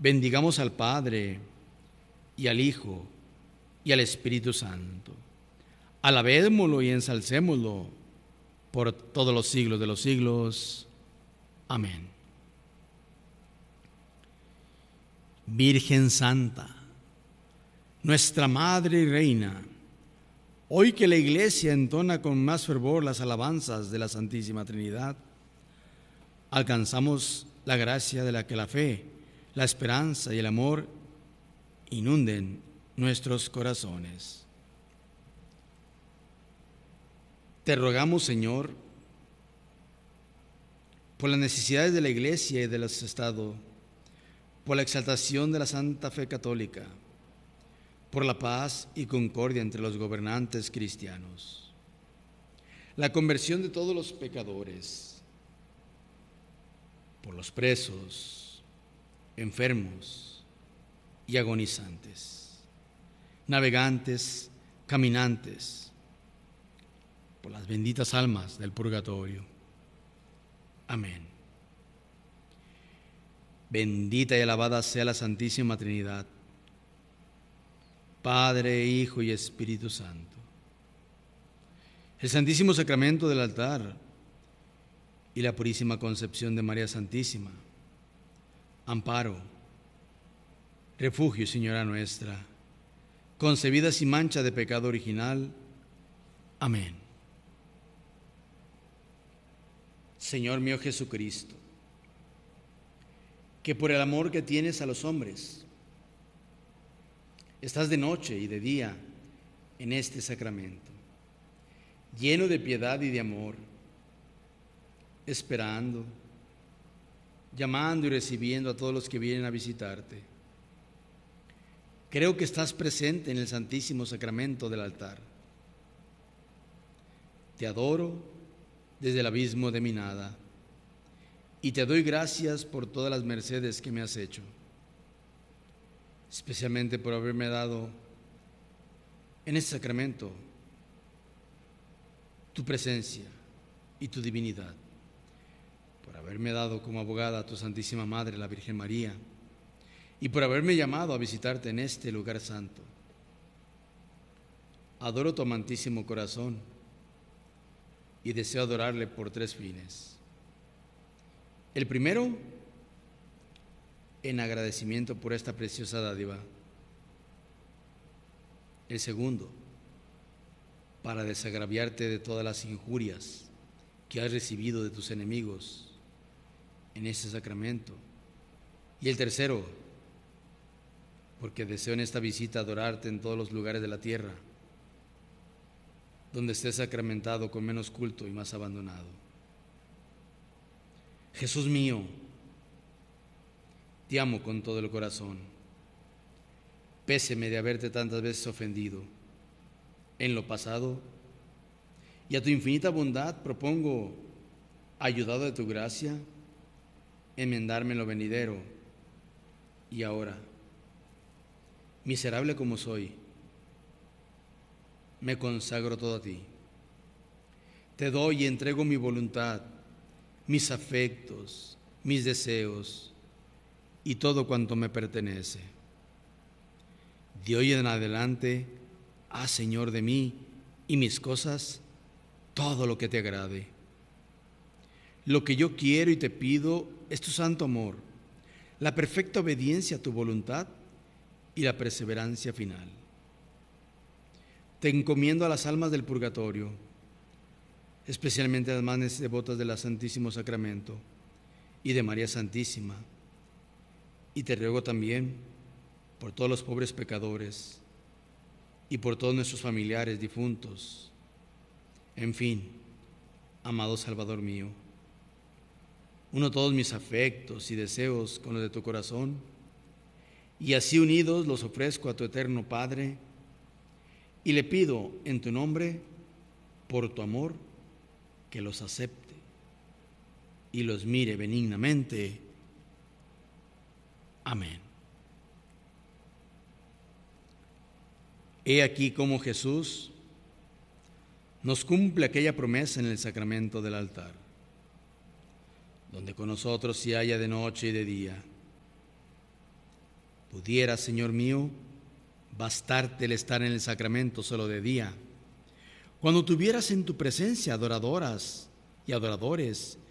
Bendigamos al Padre, y al Hijo, y al Espíritu Santo. Alabémoslo y ensalcémoslo por todos los siglos de los siglos. Amén. Virgen Santa, nuestra Madre y Reina, hoy que la Iglesia entona con más fervor las alabanzas de la Santísima Trinidad, alcanzamos la gracia de la que la fe, la esperanza y el amor inunden nuestros corazones. Te rogamos, Señor, por las necesidades de la Iglesia y del Estado, por la exaltación de la Santa Fe Católica, por la paz y concordia entre los gobernantes cristianos, la conversión de todos los pecadores, por los presos, enfermos y agonizantes, navegantes, caminantes, por las benditas almas del purgatorio. Amén. Bendita y alabada sea la Santísima Trinidad, Padre, Hijo y Espíritu Santo. El Santísimo Sacramento del altar y la Purísima Concepción de María Santísima, amparo, refugio, Señora nuestra, concebida sin mancha de pecado original. Amén. Señor mío Jesucristo, que por el amor que tienes a los hombres, estás de noche y de día en este sacramento, lleno de piedad y de amor, esperando, llamando y recibiendo a todos los que vienen a visitarte. Creo que estás presente en el Santísimo Sacramento del altar. Te adoro desde el abismo de mi nada y te doy gracias por todas las mercedes que me has hecho, especialmente por haberme dado en este sacramento tu presencia y tu divinidad, por haberme dado como abogada a tu Santísima Madre, la Virgen María, y por haberme llamado a visitarte en este lugar santo. Adoro tu amantísimo corazón y deseo adorarle por 3 fines. El primero, en agradecimiento por esta preciosa dádiva. El segundo, para desagraviarte de todas las injurias que has recibido de tus enemigos en este sacramento. Y el tercero, porque deseo en esta visita adorarte en todos los lugares de la tierra, donde estés sacramentado con menos culto y más abandonado. Jesús mío, te amo con todo el corazón. Péseme de haberte tantas veces ofendido en lo pasado, y a tu infinita bondad propongo, ayudado de tu gracia, enmendarme en lo venidero. Y ahora, miserable como soy, me consagro todo a ti. Te doy y entrego mi voluntad, mis afectos, mis deseos y todo cuanto me pertenece. De hoy en adelante, haz, Señor, de mí y mis cosas todo lo que te agrade. Lo que yo quiero y te pido es tu santo amor, la perfecta obediencia a tu voluntad y la perseverancia final. Te encomiendo a las almas del purgatorio, especialmente a las más devotas del Santísimo Sacramento y de María Santísima, y te ruego también por todos los pobres pecadores y por todos nuestros familiares difuntos. En fin, amado Salvador mío, uno todos mis afectos y deseos con los de tu corazón, y así unidos los ofrezco a tu eterno Padre, y le pido en tu nombre, por tu amor, que los acepte y los mire benignamente. Amén. He aquí cómo Jesús nos cumple aquella promesa en el sacramento del altar, donde con nosotros se halla de noche y de día. Pudiera, Señor mío, bastarte el estar en el sacramento solo de día. Cuando tuvieras en tu presencia adoradoras y adoradores